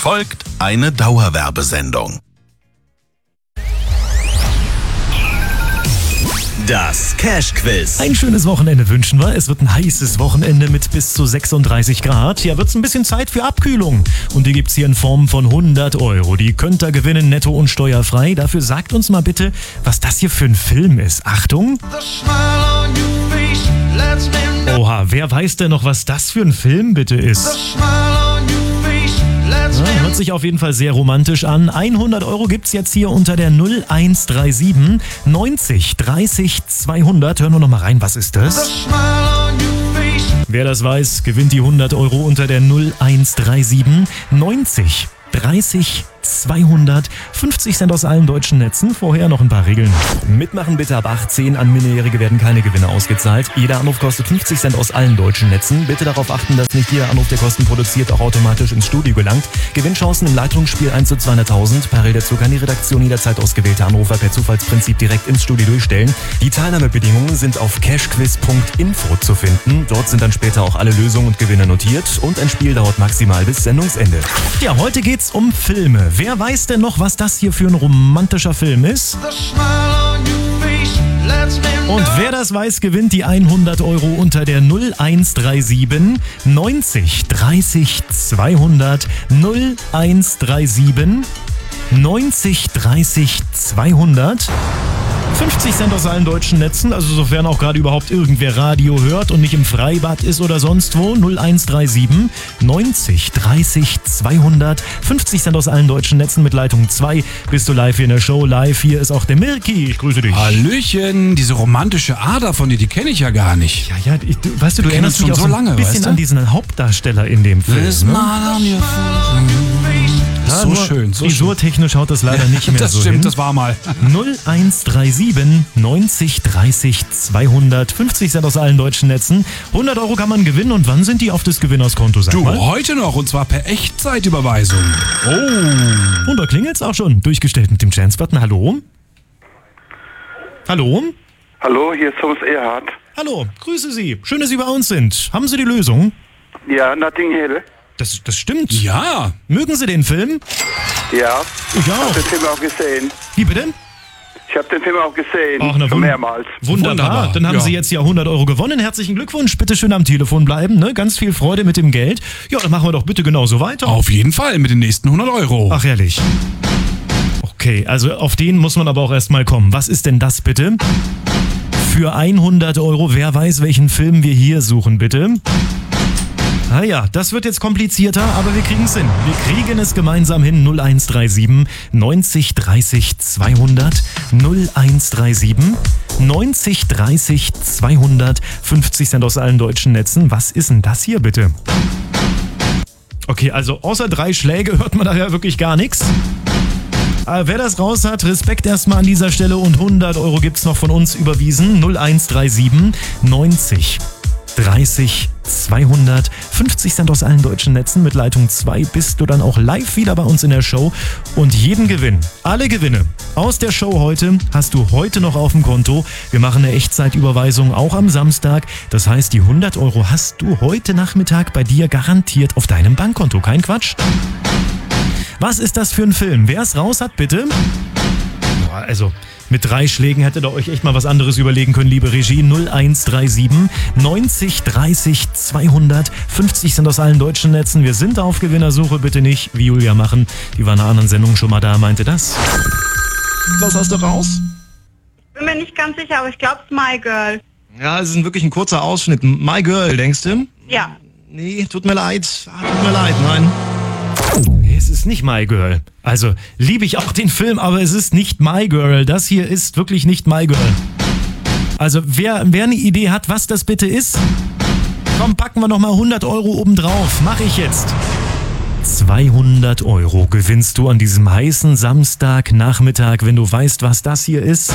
folgt eine Dauerwerbesendung. Das Cash-Quiz. Ein schönes Wochenende wünschen wir. Es wird ein heißes Wochenende mit bis zu 36 Grad. Hier wird's ein bisschen Zeit für Abkühlung. Und die gibt's hier in Form von 100 Euro. Die könnt ihr gewinnen, netto und steuerfrei. Dafür sagt uns mal bitte, was das hier für ein Film ist. Achtung! Oha, wer weiß denn noch, was das für ein Film bitte ist? Ja, hört sich auf jeden Fall sehr romantisch an. 100 Euro gibt's jetzt hier unter der 0137 90 30 200. Hören wir noch mal rein, was ist das? Wer das weiß, gewinnt die 100 Euro unter der 0137 90 30 200. 50 Cent aus allen deutschen Netzen. Vorher noch ein paar Regeln. Mitmachen bitte ab 18. An Minderjährige werden keine Gewinne ausgezahlt. Jeder Anruf kostet 50 Cent aus allen deutschen Netzen. Bitte darauf achten, dass nicht jeder Anruf, der Kosten produziert, auch automatisch ins Studio gelangt. Gewinnchancen im Leitungsspiel 1 zu 200.000. Parallel dazu kann die Redaktion jederzeit ausgewählte Anrufer per Zufallsprinzip direkt ins Studio durchstellen. Die Teilnahmebedingungen sind auf cashquiz.info zu finden. Dort sind dann später auch alle Lösungen und Gewinne notiert. Und ein Spiel dauert maximal bis Sendungsende. Ja, heute geht's um Filme. Wer weiß denn noch, was das hier für ein romantischer Film ist? Und wer das weiß, gewinnt die 100 Euro unter der 0137 90 30 200 0137 90 30 200. 50 Cent aus allen deutschen Netzen, also sofern auch gerade überhaupt irgendwer Radio hört und nicht im Freibad ist oder sonst wo. 0137 90 30 200. 50 Cent aus allen deutschen Netzen mit Leitung 2. Bist du live hier in der Show? Live hier ist auch der Mirki. Ich grüße dich. Hallöchen, diese romantische Ader von dir, die kenne ich ja gar nicht. Ja, weißt du erinnerst mich auch so ein bisschen an diesen Hauptdarsteller in dem Film. So schön, so frisurtechnisch haut das leider nicht mehr das so stimmt, hin. das war mal. 0137 90 30 200. 50 Cent aus allen deutschen Netzen. 100 Euro kann man gewinnen. Und wann sind die auf das Gewinnerskonto? Sag Du, mal. heute noch, und zwar per Echtzeitüberweisung. Oh. Und da klingelt's auch schon. Durchgestellt mit dem Chance-Button. Hallo? Hallo? Hallo, hier ist Thomas Erhardt. Hallo, grüße Sie. Schön, dass Sie bei uns sind. Haben Sie die Lösung? Ja, Notting Hill. Das stimmt. Ja. Mögen Sie den Film? Ja. Ich Ich auch. habe den Film auch gesehen. Wie bitte? Ich habe den Film auch gesehen. Ach, na, schon mehrmals. Wunderbar. Dann haben Ja. Sie jetzt ja 100 Euro gewonnen. Herzlichen Glückwunsch. Bitte schön am Telefon bleiben. Ne? Ganz viel Freude mit dem Geld. Ja, dann machen wir doch bitte genauso weiter. Auf jeden Fall mit den nächsten 100 Euro. Ach, ehrlich. Okay, also auf den muss man aber auch erstmal kommen. Was ist denn das bitte? Für 100 Euro, wer weiß, welchen Film wir hier suchen, bitte? Ah ja, das wird jetzt komplizierter, aber wir kriegen es hin. Wir kriegen es gemeinsam hin. 0137 90 30 200 0137 90 30 200. 50 Cent aus allen deutschen Netzen. Was ist denn das hier bitte? Okay, also außer 3 Schläge hört man daher wirklich gar nichts. Wer das raus hat, Respekt erstmal an dieser Stelle und 100 Euro gibt's noch von uns überwiesen. 0137 90 30 200. 50 Cent aus allen deutschen Netzen mit Leitung 2 bist du dann auch live wieder bei uns in der Show. Und jeden Gewinn, alle Gewinne aus der Show heute hast du heute noch auf dem Konto. Wir machen eine Echtzeitüberweisung auch am Samstag. Das heißt, die 100 Euro hast du heute Nachmittag bei dir garantiert auf deinem Bankkonto. Kein Quatsch. Was ist das für ein Film? Wer es raus hat, bitte? Boah, also mit 3 Schlägen hättet ihr euch echt mal was anderes überlegen können, liebe Regie. 0137 90 30 200. 50 sind aus allen deutschen Netzen. Wir sind auf Gewinnersuche. Bitte nicht wie Julia machen. Die war in einer anderen Sendung schon mal da, meinte das. Was hast du raus? Bin mir nicht ganz sicher, aber ich glaube, es ist My Girl. Ja, es ist wirklich ein kurzer Ausschnitt. My Girl, denkst du? Ja. Nee, tut mir leid. Tut mir leid, nein. Nee, es ist nicht My Girl. Also, liebe ich auch den Film, aber es ist nicht My Girl. Das hier ist wirklich nicht My Girl. Also, wer eine Idee hat, was das bitte ist, komm, packen wir nochmal 100 Euro obendrauf. Mach ich jetzt. 200 Euro gewinnst du an diesem heißen Samstagnachmittag, wenn du weißt, was das hier ist.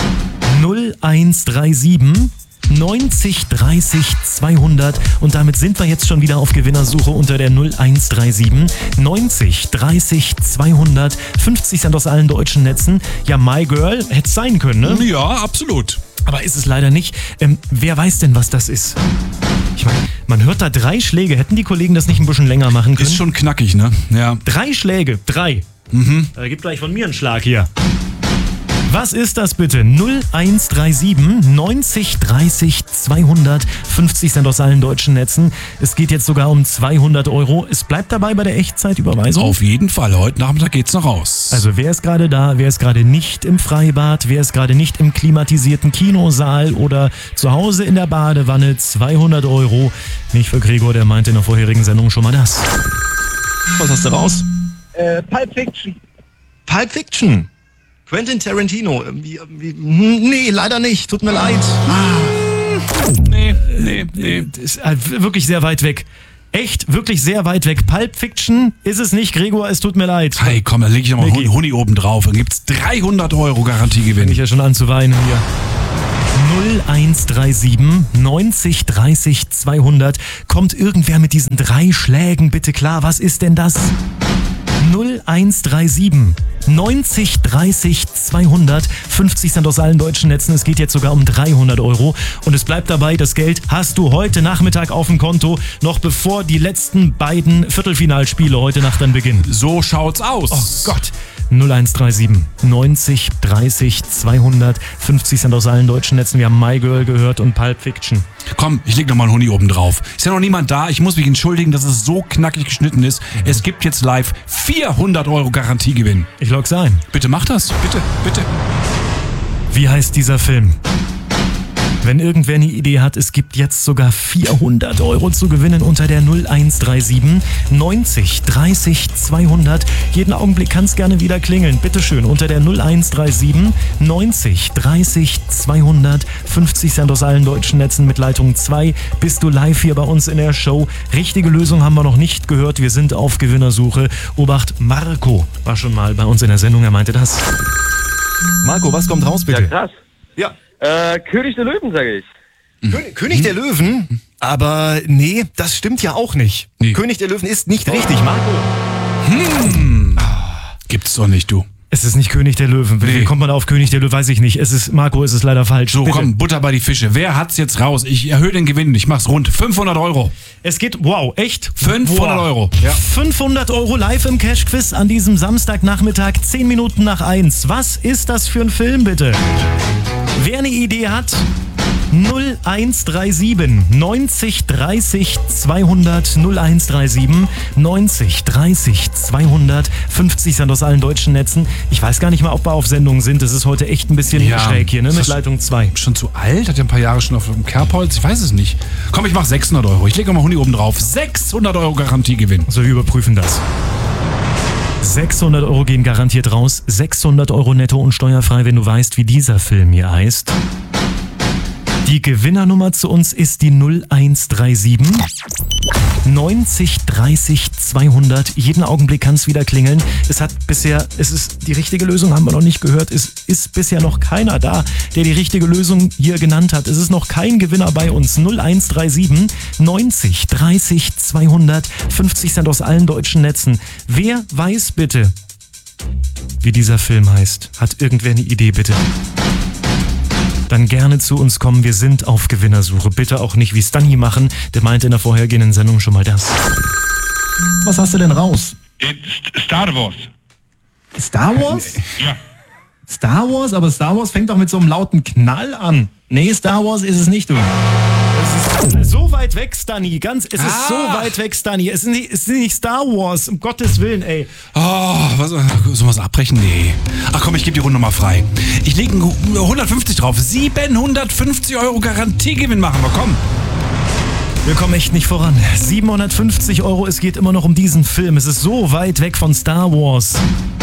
0137 90 30 200 und damit sind wir jetzt schon wieder auf Gewinnersuche unter der 0137 90 30 200. 50 Cent aus allen deutschen Netzen. Ja, My Girl hätte es sein können, ne? Ja, absolut. Aber ist es leider nicht. Wer weiß denn, was das ist? Ich meine, man hört da 3 Schläge. Hätten die Kollegen das nicht ein bisschen länger machen können? Ist schon knackig, ne? Ja. 3 Schläge, 3. Gibt gleich von mir einen Schlag hier. Was ist das bitte? 0137 90 30 200, 50 Cent aus allen deutschen Netzen. Es geht jetzt sogar um 200 Euro. Es bleibt dabei bei der Echtzeitüberweisung. Auf jeden Fall. Heute Nachmittag geht's noch raus. Also wer ist gerade da? Wer ist gerade nicht im Freibad? Wer ist gerade nicht im klimatisierten Kinosaal oder zu Hause in der Badewanne? 200 Euro. Nicht für Gregor, der meinte in der vorherigen Sendung schon mal das. Was hast du raus? Pulp Fiction. Pulp Fiction. Quentin Tarantino. Nee, leider nicht. Tut mir leid. Nee. Ist wirklich sehr weit weg. Echt, wirklich sehr weit weg. Pulp Fiction ist es nicht, Gregor, es tut mir leid. Hey, komm, dann leg ich nochmal Micky. Huni oben drauf. Dann gibt's 300 Euro Garantiegewinn. Bin ich ja schon an zu weinen hier. 0137 90 30 200. Kommt irgendwer mit diesen 3 Schlägen bitte klar? Was ist denn das? 0137 90 30 200, 50 Cent aus allen deutschen Netzen. Es geht jetzt sogar um 300 Euro. Und es bleibt dabei, das Geld hast du heute Nachmittag auf dem Konto, noch bevor die letzten beiden Viertelfinalspiele heute Nacht dann beginnen. So schaut's aus. Oh Gott. 0137 90 30 200, 50 Cent aus allen deutschen Netzen. Wir haben My Girl gehört und Pulp Fiction. Komm, ich leg nochmal einen Huni oben drauf. Ist ja noch niemand da. Ich muss mich entschuldigen, dass es so knackig geschnitten ist. Es gibt jetzt live 400 Euro Garantiegewinn. Ich log's ein. Bitte mach das. Bitte. Wie heißt dieser Film? Wenn irgendwer eine Idee hat, es gibt jetzt sogar 400 Euro zu gewinnen unter der 0137 90 30 200. Jeden Augenblick kann es gerne wieder klingeln. Bitteschön, unter der 0137 90 30 200. 50 Cent aus allen deutschen Netzen mit Leitung 2. Bist du live hier bei uns in der Show? Richtige Lösung haben wir noch nicht gehört. Wir sind auf Gewinnersuche. Obacht, Marco war schon mal bei uns in der Sendung. Er meinte das. Marco, was kommt raus bitte? Ja, krass. Ja. König der Löwen, sage ich. König der Löwen? Aber nee, das stimmt ja auch nicht. Nee. König der Löwen ist nicht richtig, Marco. Gibt's doch nicht, du. Es ist nicht König der Löwen. Wie kommt man auf König der Löwen? Weiß ich nicht. Marco, ist es leider falsch. So, Bitte. komm, Butter bei die Fische. Wer hat's jetzt raus? Ich erhöhe den Gewinn. Ich mach's rund. 500 Euro. Es geht, wow, echt? 500 Euro. Ja. 500 Euro live im Cash-Quiz an diesem Samstagnachmittag, 10 Minuten nach 1. Was ist das für ein Film, bitte? Wer eine Idee hat, 0137 90 30 200, 0137 90 30 200, 50 Cent aus allen deutschen Netzen. Ich weiß gar nicht mal, ob wir auf Sendung sind. Das ist heute echt ein bisschen schräg hier, ne? Ist Mit das Leitung 2. Schon zu alt? Hat ja ein paar Jahre schon auf dem Kerbholz? Ich weiß es nicht. Komm, ich mach 600 Euro. Ich lege mal Huni oben drauf. 600 Euro Garantiegewinn. Also wir überprüfen das. 600 Euro gehen garantiert raus. 600 Euro netto und steuerfrei, wenn du weißt, wie dieser Film hier heißt. Die Gewinnernummer zu uns ist die 0137 90 30 200. Jeden Augenblick kann es wieder klingeln. Die richtige Lösung haben wir noch nicht gehört. Es ist bisher noch keiner da, der die richtige Lösung hier genannt hat. Es ist noch kein Gewinner bei uns. 0137 90 30 200, 50 Cent aus allen deutschen Netzen. Wer weiß bitte, wie dieser Film heißt? Hat irgendwer eine Idee, bitte? Dann gerne zu uns kommen. Wir sind auf Gewinnersuche. Bitte auch nicht wie Stanny machen. Der meinte in der vorhergehenden Sendung schon mal das. Was hast du denn raus? Star Wars. Star Wars? Ja. Star Wars? Aber Star Wars fängt doch mit so einem lauten Knall an. Nee, Star Wars ist es nicht, du. Es ist so weit weg, Stanny. Es ist so weit weg, Stanny. Es ist nicht Star Wars. Um Gottes Willen, ey. Oh, sollen wir es abbrechen? Nee. Ach komm, ich gebe die Runde mal frei. Ich lege 150 drauf. 750 Euro Garantiegewinn machen wir, komm. Wir kommen echt nicht voran. 750 Euro, es geht immer noch um diesen Film. Es ist so weit weg von Star Wars.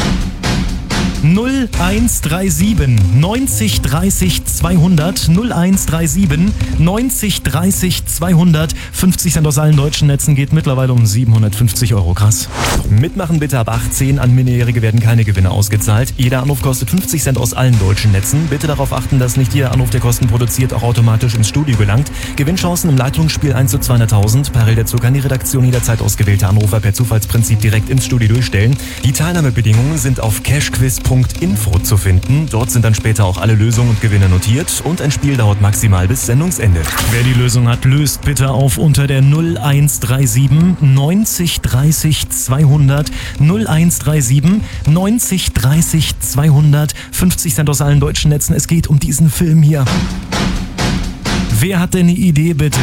0137 90 30 200, 0137 90 30 200, 50 Cent aus allen deutschen Netzen, geht mittlerweile um 750 Euro. Krass. Mitmachen bitte ab 18. An Minderjährige werden keine Gewinne ausgezahlt. Jeder Anruf kostet 50 Cent aus allen deutschen Netzen. Bitte darauf achten, dass nicht jeder Anruf, der Kosten produziert, auch automatisch ins Studio gelangt. Gewinnchancen im Leitungsspiel 1 zu 200.000. Parallel dazu kann die Redaktion jederzeit ausgewählte Anrufer per Zufallsprinzip direkt ins Studio durchstellen. Die Teilnahmebedingungen sind auf cashquiz.de @kashquiz.info zu finden. Dort sind dann später auch alle Lösungen und Gewinne notiert und ein Spiel dauert maximal bis Sendungsende. Wer die Lösung hat, löst bitte auf unter der 0137 90 30 200 0137 90 30 200 50 Cent aus allen deutschen Netzen. Es geht um diesen Film hier. Wer hat denn eine Idee, bitte?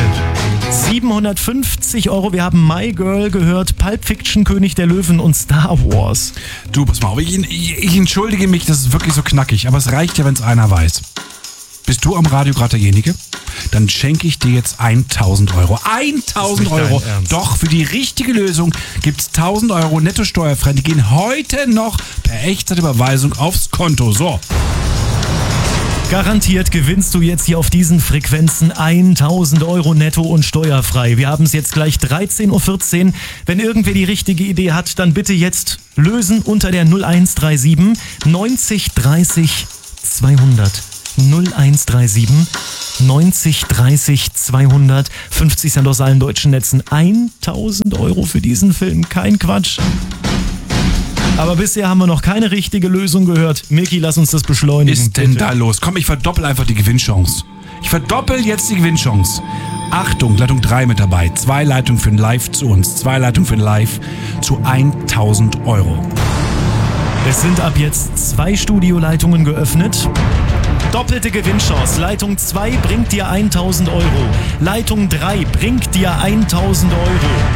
750 €. Wir haben My Girl gehört, Pulp Fiction, König der Löwen und Star Wars. Du, pass mal auf, ich entschuldige mich, das ist wirklich so knackig, aber es reicht ja, wenn es einer weiß. Bist du am Radio gerade derjenige? Dann schenke ich dir jetzt 1.000 €. 1.000 €! Doch, für die richtige Lösung gibt's 1.000 € netto steuerfrei. Die gehen heute noch per Echtzeitüberweisung aufs Konto. So. Garantiert gewinnst du jetzt hier auf diesen Frequenzen 1.000 € netto und steuerfrei. Wir haben es jetzt gleich 13.14 Uhr. Wenn irgendwer die richtige Idee hat, dann bitte jetzt lösen unter der 0137 90 30 200. 0137 90 30 200 50 Cent aus allen deutschen Netzen. 1.000 € für diesen Film. Kein Quatsch. Aber bisher haben wir noch keine richtige Lösung gehört. Micky, lass uns das beschleunigen. Was ist denn da los? Komm, ich verdoppel einfach die Gewinnchance. Ich verdoppel jetzt die Gewinnchance. Achtung, Leitung 3 mit dabei. 2 Leitungen für ein Live zu uns. 2 Leitungen für ein Live zu 1.000 €. Es sind ab jetzt 2 Studioleitungen geöffnet. Doppelte Gewinnchance. Leitung 2 bringt dir 1.000 €. Leitung 3 bringt dir 1.000 €.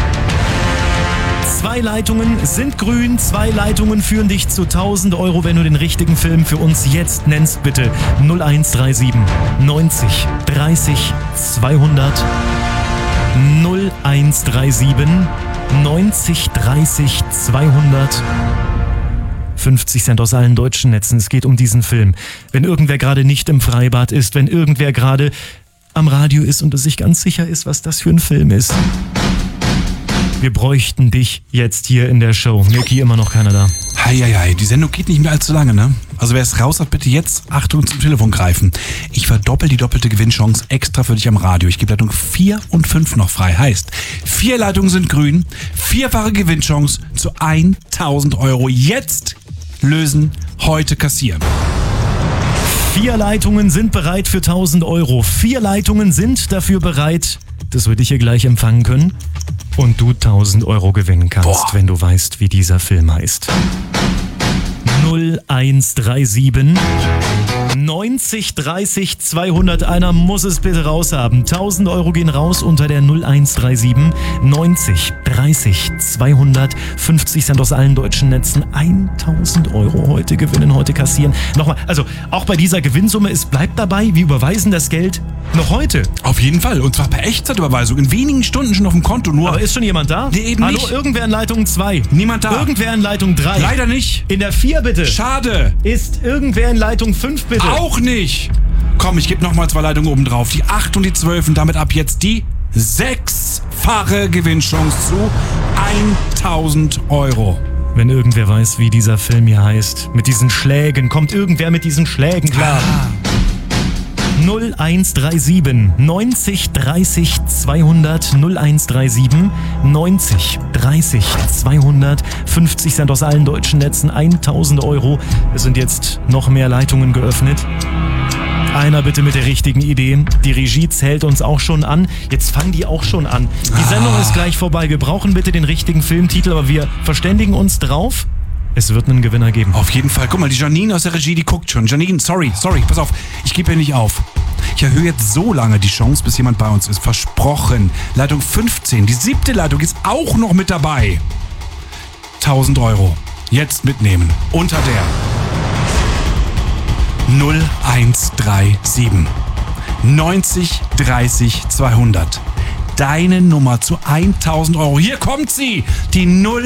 2 Leitungen sind grün, 2 Leitungen führen dich zu 1.000 €, wenn du den richtigen Film für uns jetzt nennst, bitte. 0137 90 30 200 0137 90 30 200 50 Cent aus allen deutschen Netzen. Es geht um diesen Film. Wenn irgendwer gerade nicht im Freibad ist, wenn irgendwer gerade am Radio ist und sich ganz sicher ist, was das für ein Film ist. Wir bräuchten dich jetzt hier in der Show. Micky, immer noch keiner da. Heieiei, die Sendung geht nicht mehr allzu lange, ne? Also wer es raus hat, bitte jetzt, Achtung, zum Telefon greifen. Ich verdoppel die doppelte Gewinnchance extra für dich am Radio. Ich gebe Leitung 4 und 5 noch frei. Heißt, 4 Leitungen sind grün, 4-fache Gewinnchance zu 1.000 €. Jetzt lösen, heute kassieren. 4 Leitungen sind bereit für 1.000 €. 4 Leitungen sind dafür bereit, dass wir dich hier gleich empfangen können und du 1.000 € gewinnen kannst, wenn du weißt, wie dieser Film heißt. 0137 90 30 200. Einer muss es bitte raushaben. 1.000 € gehen raus unter der 0137 90 30 200. 50 Cent aus allen deutschen Netzen. 1.000 € heute gewinnen, heute kassieren. Nochmal, also auch bei dieser Gewinnsumme, es bleibt dabei, wir überweisen das Geld noch heute. Auf jeden Fall, und zwar per Echtzeitüberweisung. In wenigen Stunden schon auf dem Konto. Nur. Aber ist schon jemand da? Nee, eben Hallo, nicht. Irgendwer in Leitung 2? Niemand da. Irgendwer in Leitung 3? Leider nicht. In der 4 bitte. Schade. Ist irgendwer in Leitung 5 bitte? Auch nicht. Komm, ich gebe nochmal 2 Leitungen oben drauf. Die 8 und die 12 und damit ab jetzt die 6-fache Gewinnchance zu 1.000 €. Wenn irgendwer weiß, wie dieser Film hier heißt, mit diesen Schlägen, kommt irgendwer mit diesen Schlägen klar? 0137 90 30 200 0137 90 30 200 50 Cent aus allen deutschen Netzen, 1.000 €. Es sind jetzt noch mehr Leitungen geöffnet. Einer bitte mit der richtigen Idee. Die Regie zählt uns auch schon an. Jetzt fangen die auch schon an. Die Sendung ist gleich vorbei. Wir brauchen bitte den richtigen Filmtitel, aber wir verständigen uns drauf. Es wird einen Gewinner geben. Auf jeden Fall. Guck mal, die Janine aus der Regie, die guckt schon. Janine, sorry, pass auf. Ich gebe hier nicht auf. Ich erhöhe jetzt so lange die Chance, bis jemand bei uns ist. Versprochen. Leitung 15, die 7. Leitung ist auch noch mit dabei. 1.000 €. Jetzt mitnehmen. Unter der 0137 90 30 200. Deine Nummer zu 1.000 €. Hier kommt sie. Die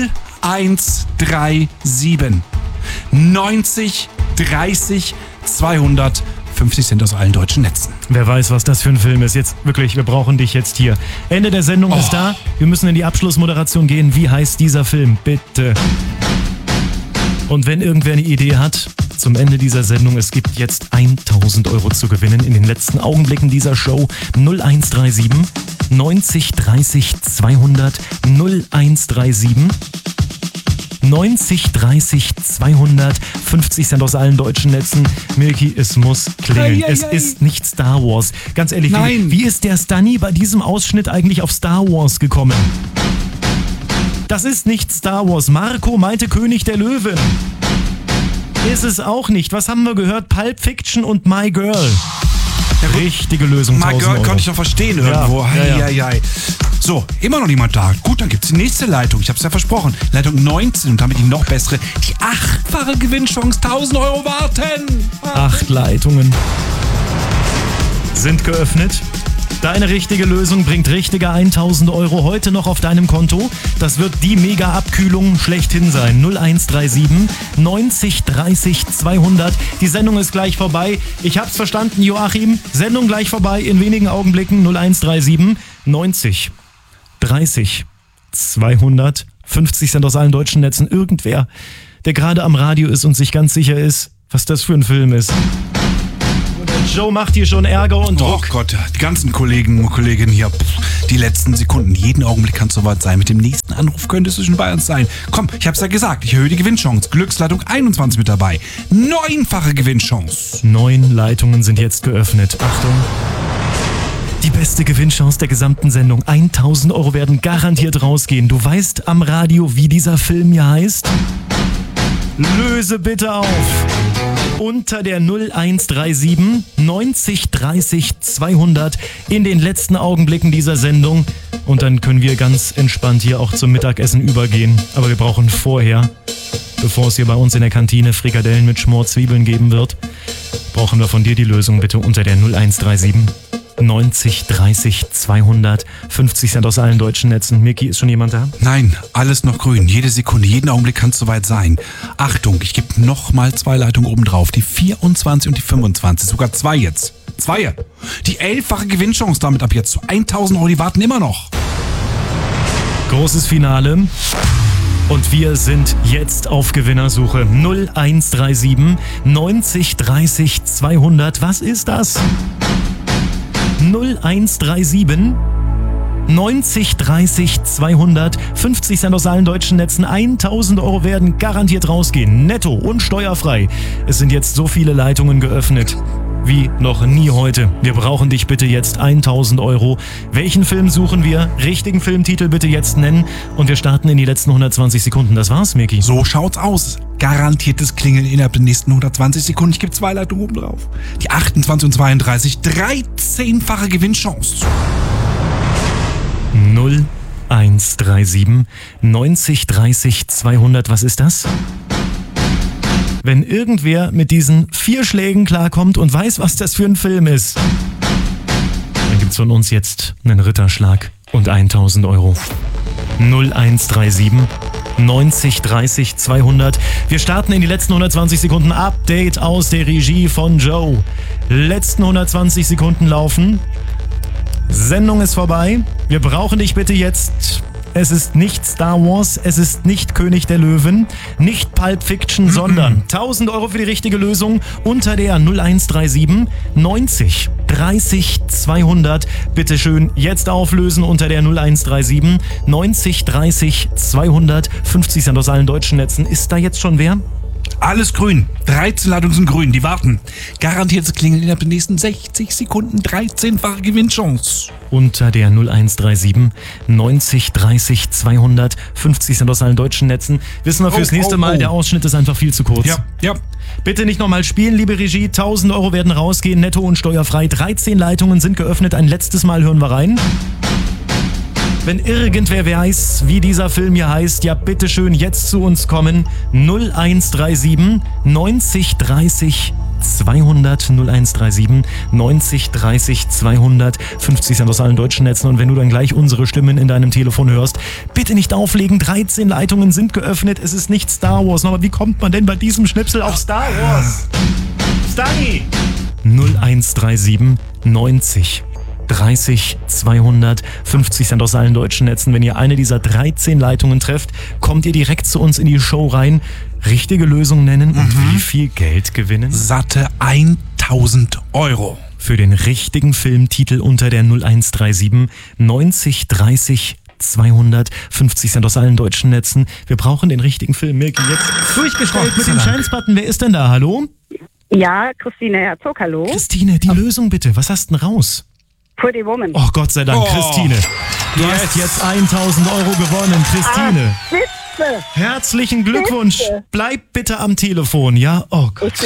0137 90 30 200. 50 Cent aus allen deutschen Netzen. Wer weiß, was das für ein Film ist. Jetzt wirklich, wir brauchen dich jetzt hier. Ende der Sendung ist da. Wir müssen in die Abschlussmoderation gehen. Wie heißt dieser Film? Bitte. Und wenn irgendwer eine Idee hat, zum Ende dieser Sendung, es gibt jetzt 1.000 € zu gewinnen in den letzten Augenblicken dieser Show. 0137 90 30 200 0137 90 30 200, 50 Cent aus allen deutschen Netzen. Milky, es muss klingeln. Es ist nicht Star Wars. Ganz ehrlich, wie ist der Stunny bei diesem Ausschnitt eigentlich auf Star Wars gekommen? Das ist nicht Star Wars. Marco meinte König der Löwen. Ist es auch nicht. Was haben wir gehört? Pulp Fiction und My Girl. Richtige Lösung. My Girl konnte ich noch verstehen irgendwo. Ja. So, immer noch niemand da. Gut, dann gibt's die nächste Leitung. Ich hab's ja versprochen. Leitung 19 und damit die noch bessere. Die 8-fache Gewinnchance. 1.000 Euro warten. 8 Leitungen sind geöffnet. Deine richtige Lösung bringt richtige 1.000 Euro heute noch auf deinem Konto. Das wird die Mega-Abkühlung schlechthin sein. 0137 90 30 200. Die Sendung ist gleich vorbei. Ich hab's verstanden, Joachim. Sendung gleich vorbei in wenigen Augenblicken. 0137 90 30 200. 50 Cent aus allen deutschen Netzen. Irgendwer, der gerade am Radio ist und sich ganz sicher ist, was das für ein Film ist. Joe macht hier schon Ärger und Druck. Oh Gott, die ganzen Kollegen und Kolleginnen hier, die letzten Sekunden. Jeden Augenblick kann es soweit sein. Mit dem nächsten Anruf könntest du schon bei uns sein. Komm, ich hab's ja gesagt, ich erhöhe die Gewinnchance. Glücksleitung 21 mit dabei. 9-fache Gewinnchance. 9 Leitungen sind jetzt geöffnet. Achtung. Die beste Gewinnchance der gesamten Sendung. 1.000 Euro werden garantiert rausgehen. Du weißt am Radio, wie dieser Film hier heißt? Löse bitte auf. Unter der 0137 90 30 200 in den letzten Augenblicken dieser Sendung. Und dann können wir ganz entspannt hier auch zum Mittagessen übergehen. Aber wir brauchen vorher, bevor es hier bei uns in der Kantine Frikadellen mit Schmorzwiebeln geben wird, brauchen wir von dir die Lösung bitte unter der 0137 90 30 200, 50 Cent aus allen deutschen Netzen. Milky, ist schon jemand da? Nein, alles noch grün. Jede Sekunde, jeden Augenblick kann es soweit sein. Achtung, ich gebe nochmal 2 Leitungen oben drauf. Die 24 und die 25. Sogar 2 jetzt. 2. Die 11-fache Gewinnchance damit ab jetzt zu 1.000 Euro. Die warten immer noch. Großes Finale. Und wir sind jetzt auf Gewinnersuche. 0137 90 30 200. Was ist das? 0137 90 30 200, 50 Cent aus allen deutschen Netzen, 1.000 Euro werden garantiert rausgehen, netto und steuerfrei. Es sind jetzt so viele Leitungen geöffnet wie noch nie heute. Wir brauchen dich bitte jetzt 1.000 Euro. Welchen Film suchen wir? Richtigen Filmtitel bitte jetzt nennen und wir starten in die letzten 120 Sekunden. Das war's, Milky. So schaut's aus. Garantiertes Klingeln innerhalb der nächsten 120 Sekunden. Ich gebe 2 Leitungen oben drauf. Die 28 und 32, 13-fache Gewinnchance. 0137 90 30 200. Was ist das? Wenn irgendwer mit diesen 4 Schlägen klarkommt und weiß, was das für ein Film ist, dann gibt's von uns jetzt einen Ritterschlag und 1.000 Euro. 0137 90 30 200. Wir starten in die letzten 120 Sekunden. Update aus der Regie von Joe. Letzten 120 Sekunden laufen. Sendung ist vorbei. Wir brauchen dich bitte jetzt. Es ist nicht Star Wars, es ist nicht König der Löwen, nicht Pulp Fiction, sondern 1.000 Euro für die richtige Lösung unter der 0137 90 30 200. Bitte schön jetzt auflösen unter der 0137 90 30 200. 50 Cent aus allen deutschen Netzen. Ist da jetzt schon wer? Alles grün. 13 Leitungen sind grün. Die warten. Garantiertes Klingeln innerhalb der nächsten 60 Sekunden. 13-fache Gewinnchance. Unter der 0137 90 30 200. 50 Cent aus allen deutschen Netzen. Wissen wir fürs nächste Mal, der Ausschnitt ist einfach viel zu kurz. Ja. Bitte nicht nochmal spielen, liebe Regie. 1.000 Euro werden rausgehen, netto und steuerfrei. 13 Leitungen sind geöffnet. Ein letztes Mal hören wir rein. Wenn irgendwer weiß, wie dieser Film hier heißt, ja bitteschön jetzt zu uns kommen. 0137 90 30 200, 0137 90 30 200, 50 Cent aus allen deutschen Netzen. Und wenn du dann gleich unsere Stimmen in deinem Telefon hörst, bitte nicht auflegen. 13 Leitungen sind geöffnet. Es ist nicht Star Wars. Aber wie kommt man denn bei diesem Schnipsel auf Star Wars? Stunny! 0137 90 30 200, 50 Cent aus allen deutschen Netzen. Wenn ihr eine dieser 13 Leitungen trefft, kommt ihr direkt zu uns in die Show rein. Richtige Lösung nennen und wie viel Geld gewinnen? Satte 1.000 Euro. Für den richtigen Filmtitel unter der 0137 90 30 250 Cent aus allen deutschen Netzen. Wir brauchen den richtigen Film. Milky, jetzt durchgestellt mit dem Chance-Button. Wer ist denn da? Hallo? Ja, Christine Herzog, hallo. Christine, die Lösung bitte. Was hast du denn raus? Pretty Woman. Oh, Gott sei Dank, Christine. Du hast jetzt 1.000 Euro gewonnen, Christine. Spitze. Herzlichen Glückwunsch. Bitte. Bleib bitte am Telefon, ja? Oh Gott.